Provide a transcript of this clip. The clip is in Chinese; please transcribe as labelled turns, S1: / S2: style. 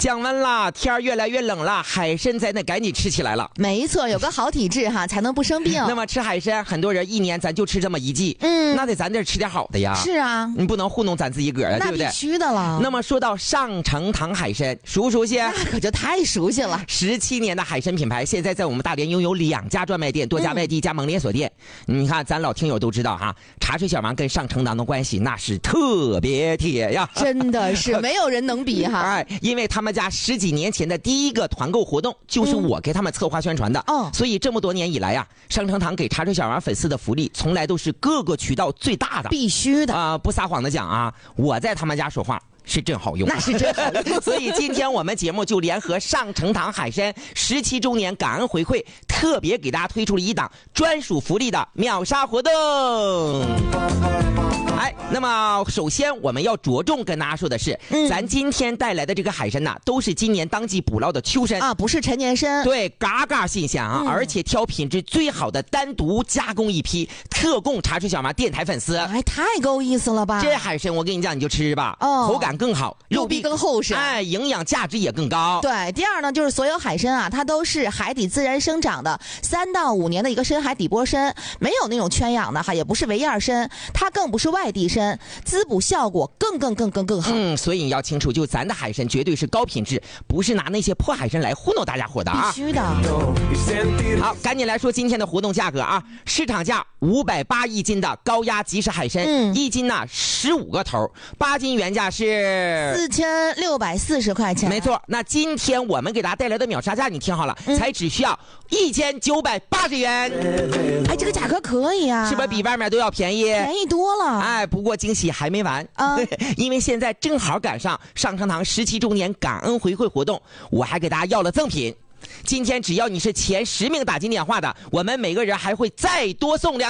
S1: 降温了，天儿越来越冷了，海参咱得赶紧吃起来了。
S2: 没错，有个好体质哈，才能不生病。
S1: 那么吃海参，很多人一年咱就吃这么一季，那得咱得吃点好的呀。
S2: 是啊，
S1: 你不能糊弄咱自己个儿啊，对不对？
S2: 那必须的了。
S1: 那么说到上城堂海参，熟不熟悉？
S2: 那可就太熟悉了。
S1: 17年的海参品牌，现在在我们大连拥有2家专卖店，多家外地加盟连锁店。你看，咱老听友都知道哈，茶水小王跟上城堂的关系那是特别铁呀，
S2: 真的是没有人能比哈。
S1: 哎，因为他们家10几年前的第一个团购活动就是我给他们策划宣传的，所以这么多年以来呀，上城堂给茶水小王粉丝的福利从来都是各个渠道最大的，
S2: 必须的
S1: 不撒谎的讲啊，我在他们家说话是真好用，
S2: 那是真好用。
S1: 所以今天我们节目就联合上城堂海参17周年感恩回馈，特别给大家推出了一档专属福利的秒杀活动。哎，那么首先我们要着重跟大家说的是，咱今天带来的这个海参呢，都是今年当季捕捞的秋参
S2: 啊，不是陈年参。
S1: 对，嘎嘎新鲜啊，而且挑品质最好的单独加工一批，特供茶水小王电台粉丝。
S2: 哎，太够意思了吧！
S1: 这海参我跟你讲，你就吃吧，口感更好，
S2: 肉壁更厚实，
S1: 哎，营养价值也更高。
S2: 对，第二呢，就是所有海参啊，它都是海底自然生长的，3到5年的一个深海底波参，没有那种圈养的哈，也不是围叶参，它更不是外地参，滋补效果更好。
S1: 所以你要清楚，就咱的海参绝对是高品质，不是拿那些破海参来糊弄大家伙的啊！
S2: 必须的。
S1: 好，赶紧来说今天的活动价格啊！市场价580一斤的高压即食海参，一斤呢15个头，8斤原价是
S2: 4640块钱。
S1: 没错，那今天我们给大家带来的秒杀价，你听好了，才只需要1980元。
S2: 哎，这个价格可以啊，
S1: 是不是比外面都要便宜？
S2: 便宜多了。
S1: 哎，不过惊喜还没完啊，因为现在正好赶上上城堂17周年感恩回馈活动，我还给大家要了赠品。今天只要你是前10名打进电话的，我们每个人还会再多送2